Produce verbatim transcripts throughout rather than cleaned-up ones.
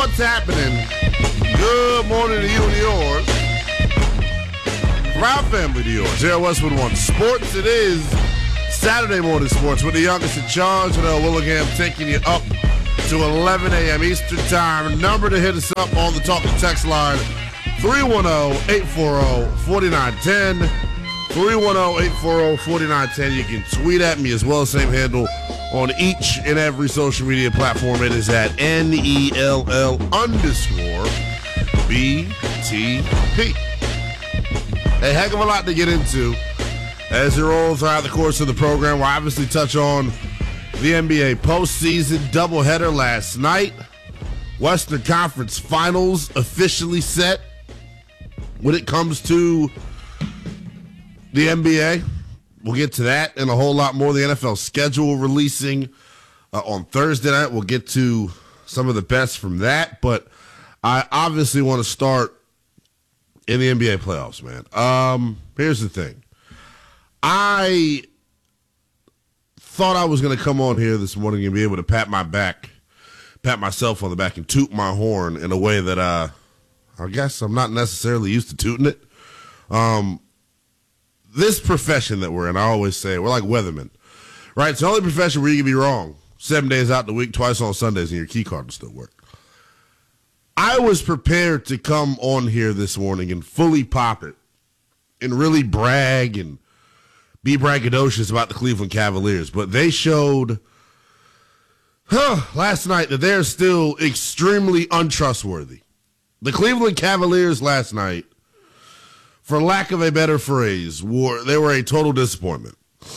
What's happening? Good morning to you and yours. From our family to yours. Here at Westwood One Sports, it is Saturday morning sports with the youngest in charge, Janelle Willingham, taking you up to eleven a.m. Eastern Time. Number to hit us up on the talk and text line, three one zero, eight four zero, four nine one zero. three one zero, eight four zero, four nine one zero. You can tweet at me as well, same handle on each and every social media platform. It is at N E L L underscore B T P. A heck of a lot to get into as we roll throughout the course of the program. We'll obviously touch on the N B A postseason doubleheader last night. Western Conference Finals officially set when it comes to the N B A. We'll get to that and a whole lot more. The N F L schedule releasing uh, on Thursday night. We'll get to some of the best from that. But I obviously want to start in the N B A playoffs, man. Um, here's the thing. I thought I was going to come on here this morning and be able to pat my back, pat myself on the back and toot my horn in a way that uh, I guess I'm not necessarily used to tooting it. Um, this profession that we're in, I always say, we're like weathermen, right? It's the only profession where you can be wrong seven days out the week, twice on Sundays, and your key card will still work. I was prepared to come on here this morning and fully pop it and really brag and be braggadocious about the Cleveland Cavaliers, but they showed huh, last night that they're still extremely untrustworthy. The Cleveland Cavaliers last night, for lack of a better phrase, were they were a total disappointment.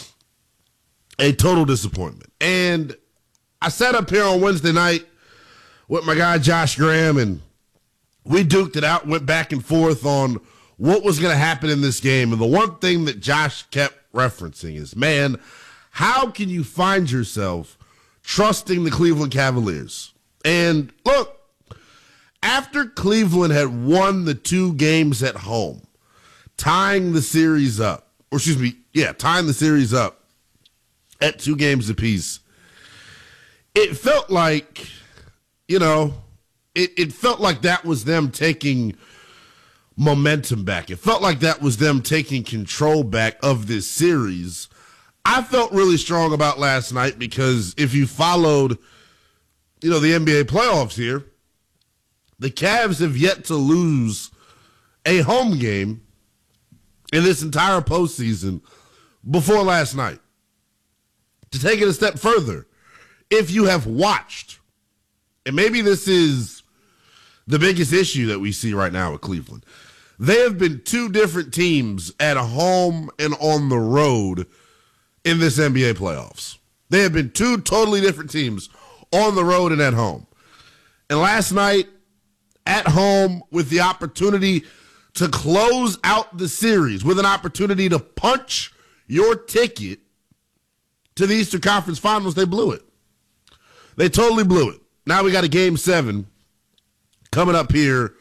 A total disappointment. And I sat up here on Wednesday night with my guy Josh Graham, and we duked it out, went back and forth on what was going to happen in this game. And the one thing that Josh kept referencing is, man, how can you find yourself trusting the Cleveland Cavaliers? And look, after Cleveland had won the two games at home, tying the series up, or excuse me, yeah, tying the series up at two games apiece, it felt like, you know, it, it felt like that was them taking momentum back. It felt like that was them taking control back of this series. I felt really strong about last night because if you followed, you know, the N B A playoffs here, the Cavs have yet to lose a home game in this entire postseason before last night. To take it a step further, if you have watched, and maybe this is the biggest issue that we see right now with Cleveland, they have been two different teams at home and on the road in this N B A playoffs. They have been two totally different teams on the road and at home. And last night, at home, with the opportunity to close out the series, with an opportunity to punch your ticket to the Eastern Conference Finals, they blew it. They totally blew it. Now we got a game seven coming up here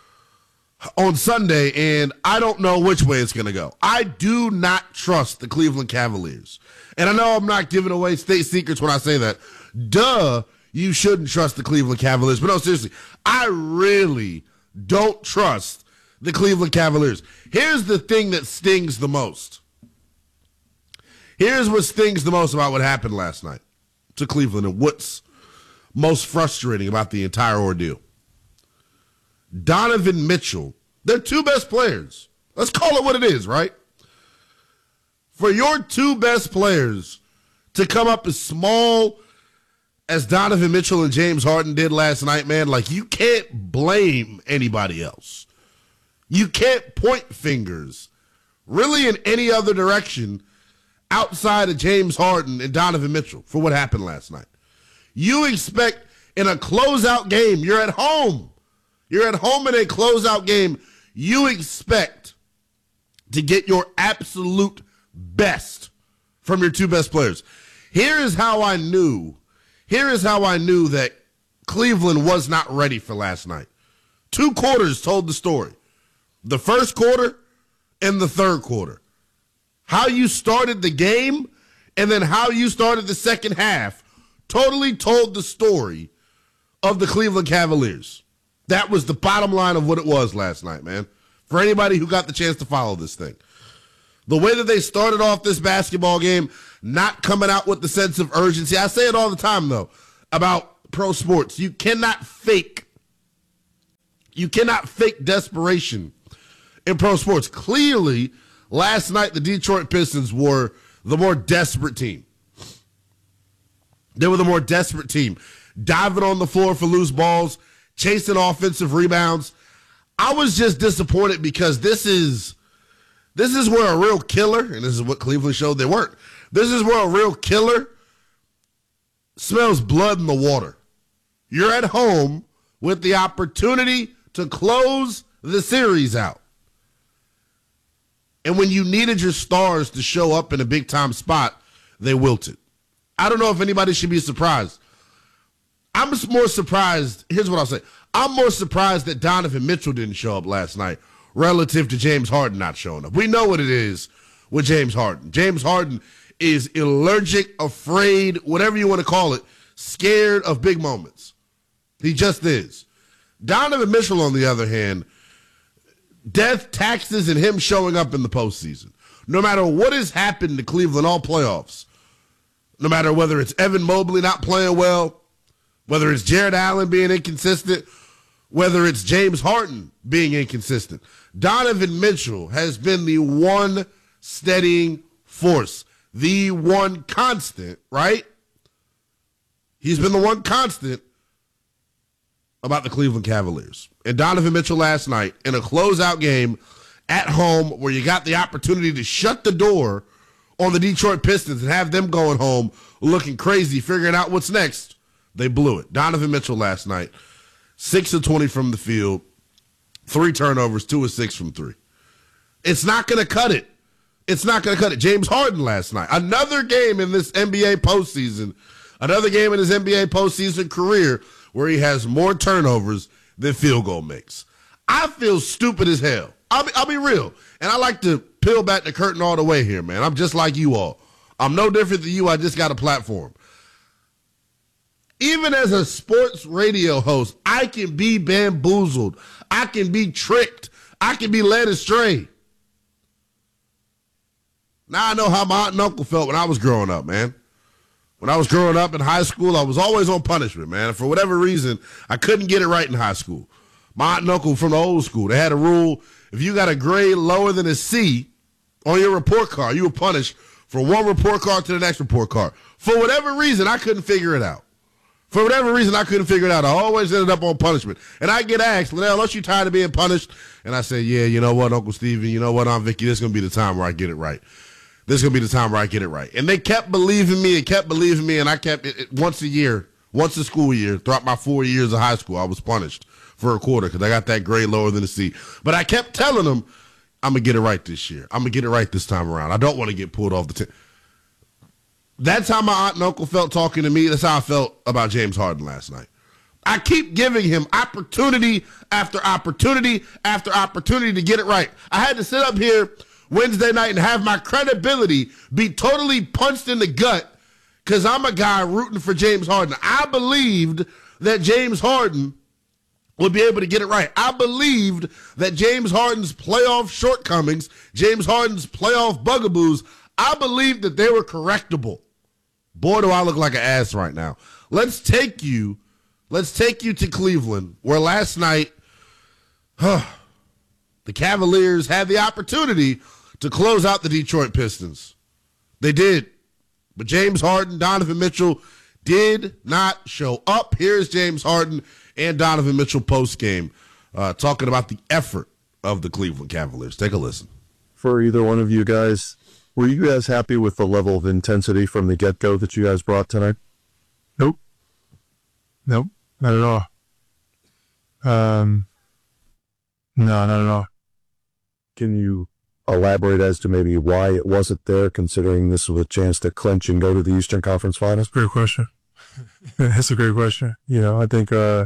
on Sunday, and I don't know which way it's going to go. I do not trust the Cleveland Cavaliers. And I know I'm not giving away state secrets when I say that. Duh, you shouldn't trust the Cleveland Cavaliers. But no, seriously, I really don't trust the Cleveland Cavaliers. Here's the thing that stings the most. Here's what stings the most about what happened last night to Cleveland and what's most frustrating about the entire ordeal. Donovan Mitchell, their two best players. Let's call it what it is, right? For your two best players to come up as small as Donovan Mitchell and James Harden did last night, man, like, you can't blame anybody else. You can't point fingers really in any other direction outside of James Harden and Donovan Mitchell for what happened last night. You expect in a closeout game, you're at home. You're at home in a closeout game. You expect to get your absolute best from your two best players. Here is how I knew. Here is how I knew that Cleveland was not ready for last night. Two quarters told the story. The first quarter and the third quarter. How you started the game and then how you started the second half totally told the story of the Cleveland Cavaliers. That was the bottom line of what it was last night, man. For anybody who got the chance to follow this thing. The way that they started off this basketball game, not coming out with the sense of urgency. I say it all the time, though, about pro sports. You cannot fake. You cannot fake desperation in pro sports. Clearly, last night, the Detroit Pistons were the more desperate team. They were the more desperate team. Diving on the floor for loose balls, chasing offensive rebounds. I was just disappointed because this is this is where a real killer, and this is what Cleveland showed they weren't, this is where a real killer smells blood in the water. You're at home with the opportunity to close the series out. And when you needed your stars to show up in a big-time spot, they wilted. I don't know if anybody should be surprised. I'm more surprised. Here's what I'll say. I'm more surprised that Donovan Mitchell didn't show up last night relative to James Harden not showing up. We know what it is with James Harden. James Harden is allergic, afraid, whatever you want to call it, scared of big moments. He just is. Donovan Mitchell, on the other hand, death, taxes, and him showing up in the postseason. No matter what has happened to Cleveland all playoffs, no matter whether it's Evan Mobley not playing well, whether it's Jared Allen being inconsistent, whether it's James Harden being inconsistent, Donovan Mitchell has been the one steadying force, the one constant, right? He's been the one constant about the Cleveland Cavaliers. And Donovan Mitchell last night in a closeout game at home where you got the opportunity to shut the door on the Detroit Pistons and have them going home looking crazy, figuring out what's next. They blew it. Donovan Mitchell last night, six of twenty from the field, three turnovers, two of six from three. It's not going to cut it. It's not going to cut it. James Harden last night, another game in this N B A postseason, another game in his N B A postseason career where he has more turnovers than field goal makes. I feel stupid as hell. I'll be, I'll be real. And I like to peel back the curtain all the way here, man. I'm just like you all. I'm no different than you. I just got a platform. Even as a sports radio host, I can be bamboozled. I can be tricked. I can be led astray. Now I know how my aunt and uncle felt when I was growing up, man. When I was growing up in high school, I was always on punishment, man. For whatever reason, I couldn't get it right in high school. My aunt and uncle from the old school, they had a rule, if you got a grade lower than a C on your report card, you were punished from one report card to the next report card. For whatever reason, I couldn't figure it out. For whatever reason, I couldn't figure it out. I always ended up on punishment. And I get asked, Linnell, aren't you tired of being punished? And I say, yeah, you know what, Uncle Stevie, you know what, Aunt Vicky, this is going to be the time where I get it right. This is going to be the time where I get it right. And they kept believing me and kept believing me, and I kept it, it once a year, once a school year, throughout my four years of high school, I was punished for a quarter because I got that grade lower than a C. But I kept telling them, I'm going to get it right this year. I'm going to get it right this time around. I don't want to get pulled off the team. That's how my aunt and uncle felt talking to me. That's how I felt about James Harden last night. I keep giving him opportunity after opportunity after opportunity to get it right. I had to sit up here Wednesday night and have my credibility be totally punched in the gut because I'm a guy rooting for James Harden. I believed that James Harden would be able to get it right. I believed that James Harden's playoff shortcomings, James Harden's playoff bugaboos, I believed that they were correctable. Boy, do I look like an ass right now. Let's take you, let's take you to Cleveland, where last night, huh, the Cavaliers had the opportunity to close out the Detroit Pistons. They did. But James Harden, Donovan Mitchell did not show up. Here's James Harden and Donovan Mitchell post-game uh, talking about the effort of the Cleveland Cavaliers. Take a listen. For either one of you guys, were you guys happy with the level of intensity from the get-go that you guys brought tonight? Nope. Nope, not at all. Um, no, not at all. Can you elaborate as to maybe why it wasn't there, considering this was a chance to clinch and go to the Eastern Conference Finals? Great question. That's a great question. You know, I think uh,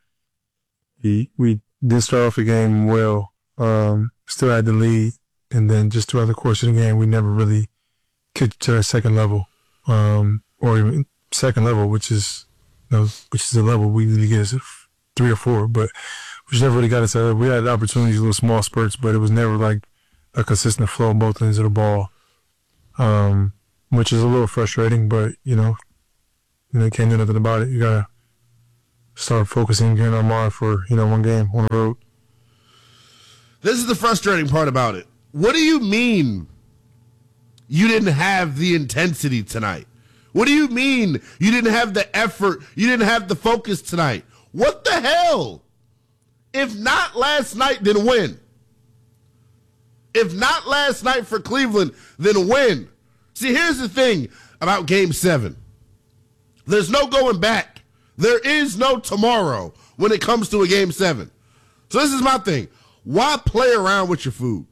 he, we did start off the game well, um, still had the lead, and then just throughout the course of the game, we never really kicked to a second level, um, or even second level, which is you know, which is a level we need to get us three or four, but we never really got us out. We had opportunities, little small spurts, but it was never like a consistent flow on both ends of the ball, um, which is a little frustrating. But you know, you know, you can't do nothing about it. You gotta start focusing, getting our mind for you know one game on the road. This is the frustrating part about it. What do you mean you didn't have the intensity tonight? What do you mean you didn't have the effort? You didn't have the focus tonight? What the hell? If not last night, then when? If not last night for Cleveland, then when? See, here's the thing about Game seven. There's no going back. There is no tomorrow when it comes to a Game seven. So this is my thing. Why play around with your food?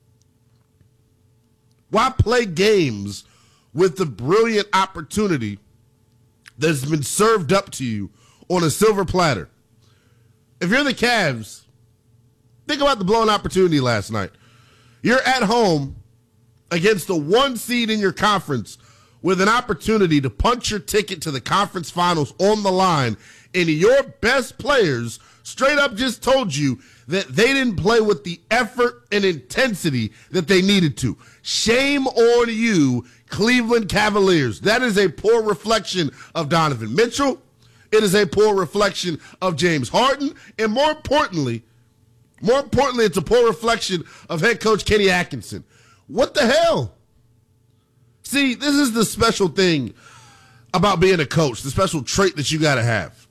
Why play games with the brilliant opportunity that's been served up to you on a silver platter? If you're the Cavs, think about the blown opportunity last night. You're at home against the one seed in your conference with an opportunity to punch your ticket to the conference finals on the line, and your best players straight up just told you that they didn't play with the effort and intensity that they needed to. Shame on you, Cleveland Cavaliers. That is a poor reflection of Donovan Mitchell. It is a poor reflection of James Harden. And more importantly, more importantly, it's a poor reflection of head coach Kenny Atkinson. What the hell? See, this is the special thing about being a coach, the special trait that you got to have.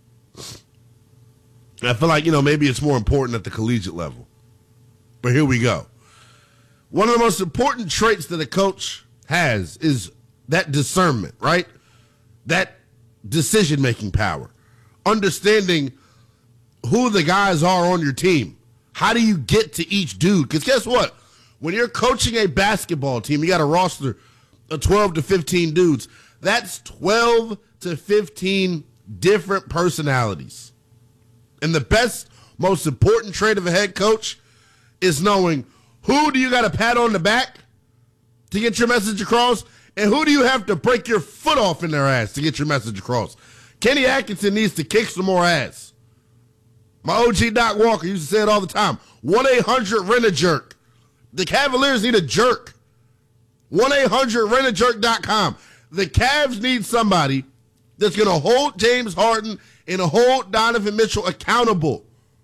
I feel like, you know, maybe it's more important at the collegiate level. But here we go. One of the most important traits that a coach has is that discernment, right? That decision-making power. Understanding who the guys are on your team. How do you get to each dude? Because guess what? When you're coaching a basketball team, you got a roster of twelve to fifteen dudes. That's twelve to fifteen different personalities. And the best, most important trait of a head coach is knowing who do you got to pat on the back to get your message across, and who do you have to break your foot off in their ass to get your message across. Kenny Atkinson needs to kick some more ass. My O G Doc Walker used to say it all the time. one eight hundred rent a jerk. The Cavaliers need a jerk. one eight hundred rent a jerk dot com. The Cavs need somebody that's going to hold James Harden and hold Donovan Mitchell accountable.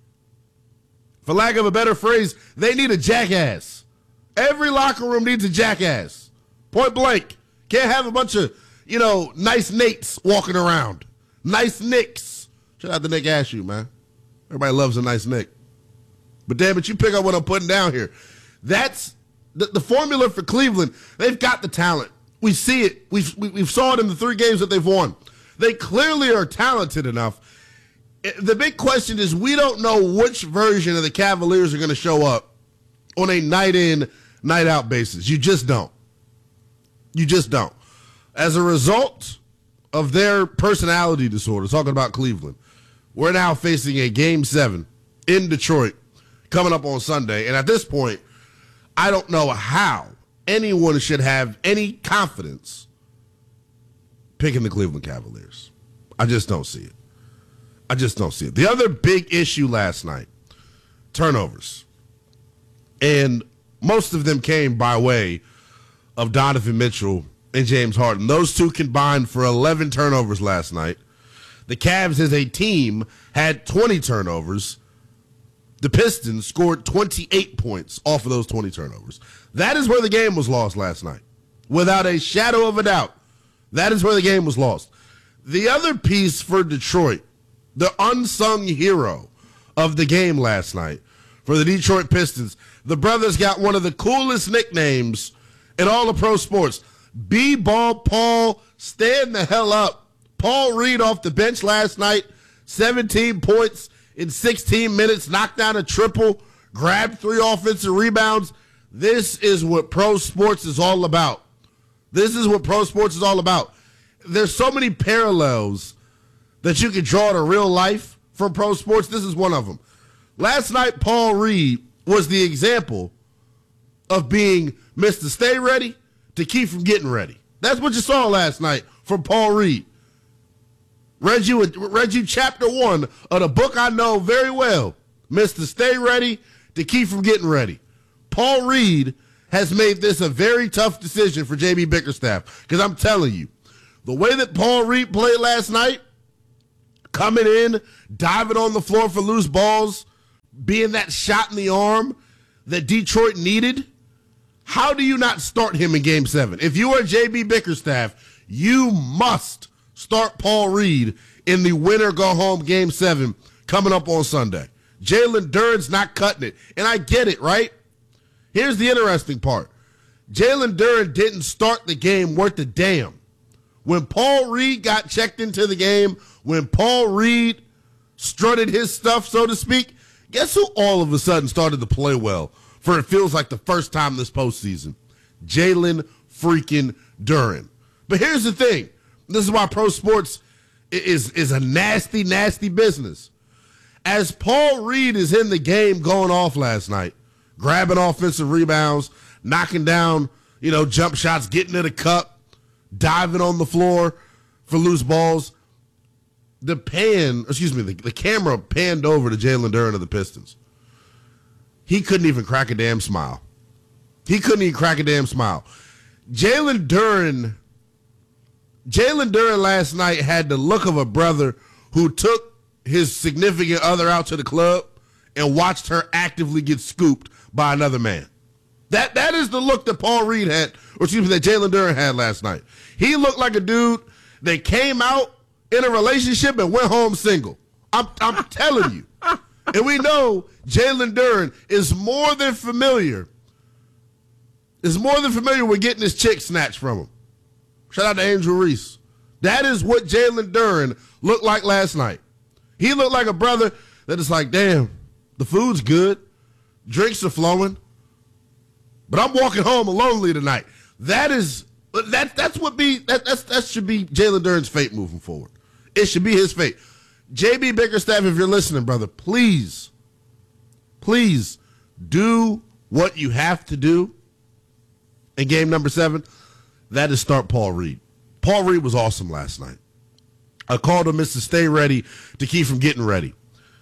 For lack of a better phrase, they need a jackass. Every locker room needs a jackass. Point blank. Can't have a bunch of, you know, nice Nates walking around. Nice Nicks. Shout out to Nick Ashew, man. Everybody loves a nice Nick. But damn it, you pick up what I'm putting down here. That's the, the formula for Cleveland. They've got the talent. We see it. We've, we, we've saw it in the three games that they've won. They clearly are talented enough. The big question is we don't know which version of the Cavaliers are going to show up on a night-in, night-out basis. You just don't. You just don't. As a result of their personality disorder, talking about Cleveland, we're now facing a Game seven in Detroit coming up on Sunday. And at this point, I don't know how anyone should have any confidence picking the Cleveland Cavaliers. I just don't see it. I just don't see it. The other big issue last night, turnovers. And most of them came by way of Donovan Mitchell and James Harden. Those two combined for eleven turnovers last night. The Cavs as a team had twenty turnovers. The Pistons scored twenty-eight points off of those twenty turnovers. That is where the game was lost last night. Without a shadow of a doubt. That is where the game was lost. The other piece for Detroit, the unsung hero of the game last night for the Detroit Pistons, the brothers got one of the coolest nicknames in all of pro sports. B-Ball Paul, stand the hell up. Paul Reed off the bench last night, seventeen points in sixteen minutes, knocked down a triple, grabbed three offensive rebounds. This is what pro sports is all about. This is what pro sports is all about. There's so many parallels that you can draw to real life from pro sports. This is one of them. Last night, Paul Reed was the example of being Mister Stay Ready to keep from getting ready. That's what you saw last night from Paul Reed. Read you, read you chapter one of the book I know very well, Mister Stay Ready to Keep From Getting Ready. Paul Reed has made this a very tough decision for J B Bickerstaff, because I'm telling you, the way that Paul Reed played last night, coming in, diving on the floor for loose balls, being that shot in the arm that Detroit needed, how do you not start him in game seven? If you are J B Bickerstaff, you must start Paul Reed in the winner go home game seven coming up on Sunday. Jalen Duren's not cutting it. And I get it, right? Here's the interesting part. Jalen Duren didn't start the game worth a damn. When Paul Reed got checked into the game, when Paul Reed strutted his stuff, so to speak, guess who all of a sudden started to play well for it feels like the first time this postseason? Jalen freaking Duren. But here's the thing. This is why pro sports is, is a nasty, nasty business. As Paul Reed is in the game going off last night, grabbing offensive rebounds, knocking down, you know, jump shots, getting to the cup, diving on the floor for loose balls, the pan, excuse me, the, the camera panned over to Jalen Duren of the Pistons. He couldn't even crack a damn smile. He couldn't even crack a damn smile. Jalen Duren, Jalen Duren last night had the look of a brother who took his significant other out to the club and watched her actively get scooped by another man. That that is the look that Paul Reed had, or excuse me, that Jalen Duren had last night. He looked like a dude that came out in a relationship and went home single. I'm I'm telling you. And we know Jalen Duren is more than familiar, is more than familiar with getting his chick snatched from him. Shout out to Angel Reese. That is what Jalen Duren looked like last night. He looked like a brother that is like, damn, the food's good, drinks are flowing, but I'm walking home lonely tonight. That is that that's what be that that's that should be Jalen Duren's fate moving forward. It should be his fate. J B Bickerstaff, if you're listening, brother, please, please do what you have to do in game number seven. That is start Paul Reed. Paul Reed was awesome last night. I called him Mister Stay Ready to Keep From Getting Ready.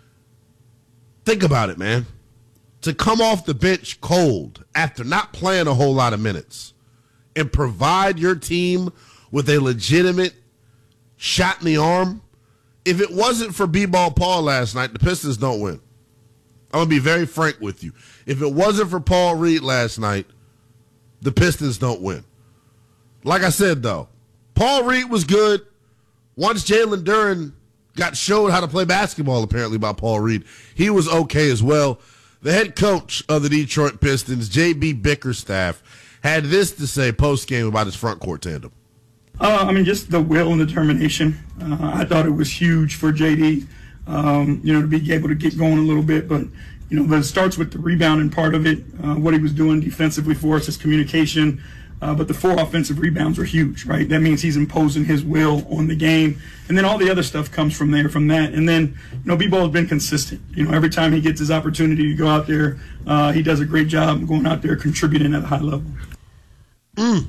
Think about it, man. To come off the bench cold after not playing a whole lot of minutes and provide your team with a legitimate shot in the arm. If it wasn't for B-Ball Paul last night, the Pistons don't win. I'm going to be very frank with you. If it wasn't for Paul Reed last night, the Pistons don't win. Like I said, though, Paul Reed was good. Once Jalen Duren got showed how to play basketball, apparently, by Paul Reed, he was okay as well. The head coach of the Detroit Pistons, J B Bickerstaff, had this to say post-game about his front court tandem. Uh, I mean, just the will and determination. Uh, I thought it was huge for J D, um, you know, to be able to get going a little bit. But, you know, but it starts with the rebounding part of it, uh, what he was doing defensively for us, his communication. Uh, but the four offensive rebounds were huge, right? That means he's imposing his will on the game. And then all the other stuff comes from there, from that. And then, you know, B-Ball has been consistent. You know, every time he gets his opportunity to go out there, uh, he does a great job going out there contributing at a high level. Mm.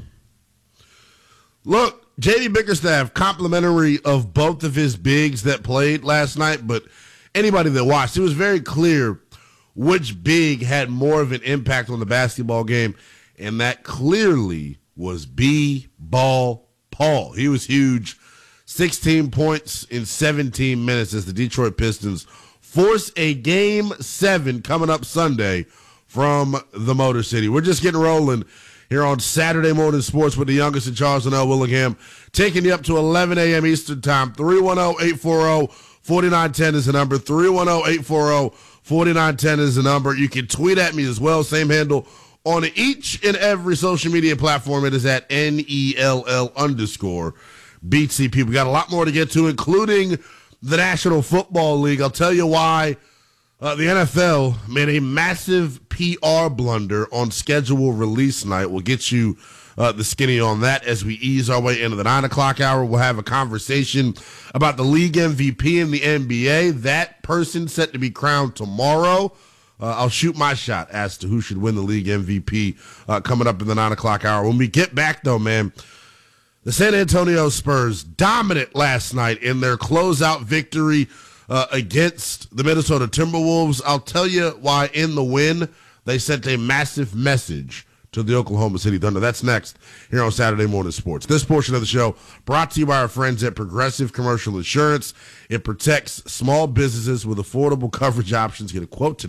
Look, J D Bickerstaff, complimentary of both of his bigs that played last night, but anybody that watched, it was very clear which big had more of an impact on the basketball game, and that clearly was B-Ball Paul. He was huge. sixteen points in seventeen minutes as the Detroit Pistons force a game seven coming up Sunday from the Motor City. We're just getting rolling here on Saturday Morning Sports with the youngest in Charles and L. Willingham, taking you up to eleven a.m. Eastern Time. three one zero, eight four zero, four nine one zero is the number. three one zero, eight four zero, four nine one zero is the number. You can tweet at me as well. Same handle on each and every social media platform. It is at N E L L underscore B T C P. We got a lot more to get to, including the National Football League. I'll tell you why uh, the N F L made a massive P R blunder on schedule release night. We'll get you uh, the skinny on that as we ease our way into the nine o'clock hour. We'll have a conversation about the league M V P in the N B A. That person set to be crowned tomorrow. Uh, I'll shoot my shot as to who should win the league M V P uh, coming up in the nine o'clock hour. When we get back, though, man, The San Antonio Spurs dominant last night in their closeout victory uh, against the Minnesota Timberwolves. I'll tell you why in the win they sent a massive message to the Oklahoma City Thunder. That's next here on Saturday Morning Sports. This portion of the show brought to you by our friends at Progressive Commercial Insurance. It protects small businesses with affordable coverage options. Get a quote today.